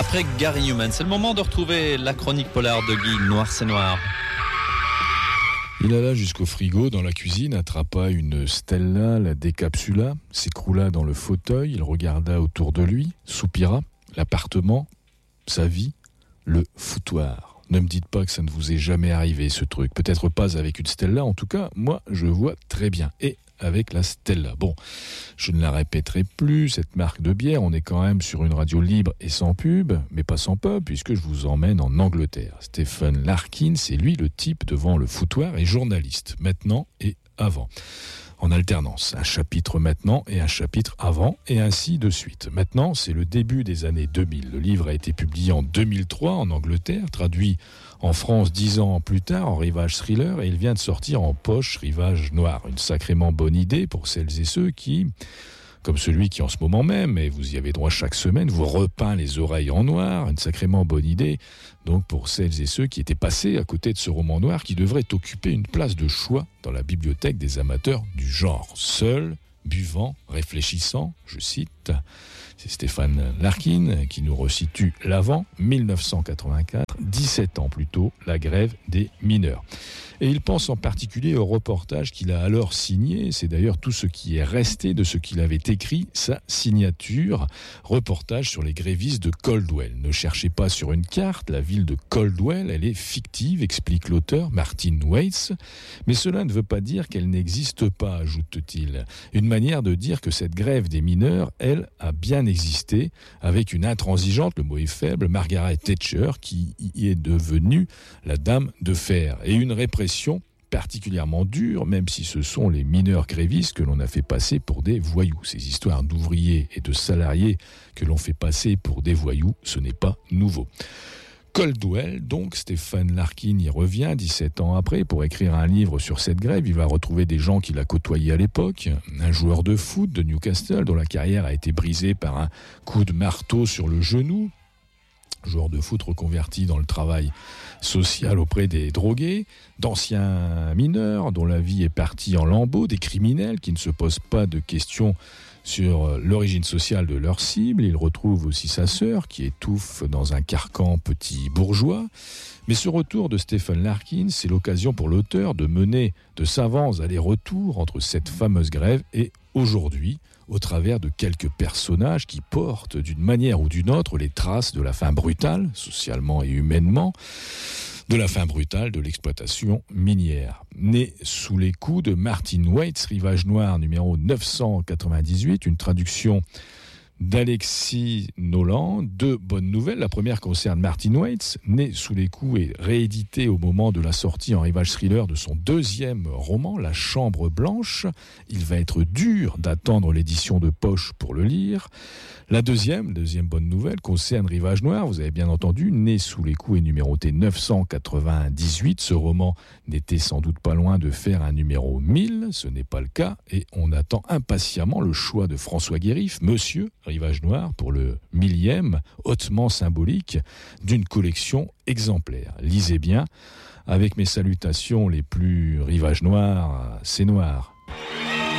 Après Gary Numan, c'est le moment de retrouver la chronique polar de Guy, Noir c'est Noir. Il alla jusqu'au frigo dans la cuisine, attrapa une Stella, la décapsula, s'écroula dans le fauteuil, il regarda autour de lui, soupira, l'appartement, sa vie, le foutoir. Ne me dites pas que ça ne vous est jamais arrivé ce truc, peut-être pas avec une Stella, en tout cas, moi je vois très bien. Et avec la Stella. Bon, je ne la répéterai plus, cette marque de bière, on est quand même sur une radio libre et sans pub, mais pas sans pub, puisque je vous emmène en Angleterre. Stephen Larkin, c'est lui le type devant le foutoir et journaliste, maintenant et avant. En alternance, un chapitre maintenant et un chapitre avant, et ainsi de suite. Maintenant, c'est le début des années 2000. Le livre a été publié en 2003 en Angleterre, traduit en France 10 ans plus tard en Rivage Thriller, et il vient de sortir en poche Rivage Noir. Une sacrément bonne idée pour celles et ceux qui, comme celui qui en ce moment même, et vous y avez droit chaque semaine, vous repeint les oreilles en noir, une sacrément bonne idée, donc pour celles et ceux qui étaient passés à côté de ce roman noir qui devrait occuper une place de choix dans la bibliothèque des amateurs du genre. Seul, buvant, réfléchissant, je cite, c'est Stephen Larkin qui nous resitue l'avant, 1984, 17 ans plus tôt, la grève des mineurs. Et il pense en particulier au reportage qu'il a alors signé, c'est d'ailleurs tout ce qui est resté de ce qu'il avait écrit, sa signature, reportage sur les grévistes de Coldwell. Ne cherchez pas sur une carte, la ville de Coldwell, elle est fictive, explique l'auteur Martin Waits, mais cela ne veut pas dire qu'elle n'existe pas, ajoute-t-il. Une manière de dire que cette grève des mineurs, elle, a bien existé, avec une intransigeante, le mot est faible, Margaret Thatcher, qui y est devenue la dame de fer, et une répression particulièrement dure, même si ce sont les mineurs grévistes que l'on a fait passer pour des voyous. Ces histoires d'ouvriers et de salariés que l'on fait passer pour des voyous, ce n'est pas nouveau. Coldwell, donc, Stephen Larkin y revient 17 ans après pour écrire un livre sur cette grève. Il va retrouver des gens qu'il a côtoyés à l'époque. Un joueur de foot de Newcastle dont la carrière a été brisée par un coup de marteau sur le genou. Joueur de foot reconverti dans le travail social auprès des drogués, d'anciens mineurs dont la vie est partie en lambeaux, des criminels qui ne se posent pas de questions sur l'origine sociale de leur cible. Il retrouve aussi sa sœur qui étouffe dans un carcan petit bourgeois. Mais ce retour de Stephen Larkin, c'est l'occasion pour l'auteur de mener de savants allers-retours entre cette fameuse grève et aujourd'hui, au travers de quelques personnages qui portent d'une manière ou d'une autre les traces de la fin brutale, socialement et humainement, de la fin brutale de l'exploitation minière. Né sous les coups de Martin Waits, Rivage Noir numéro 998, une traduction d'Alexis Nolan. Deux bonnes nouvelles. La première concerne Martin Waits, né sous les coups et réédité au moment de la sortie en Rivage Thriller de son deuxième roman, La Chambre Blanche. Il va être dur d'attendre l'édition de poche pour le lire. La deuxième bonne nouvelle concerne Rivage Noir, vous avez bien entendu, né sous les coups et numéroté 998. Ce roman n'était sans doute pas loin de faire un numéro 1000, ce n'est pas le cas, et on attend impatiemment le choix de François Guérif, Monsieur Rivage Noir, pour le 1000e, hautement symbolique, d'une collection exemplaire. Lisez bien, avec mes salutations les plus Rivage Noir, c'est noir.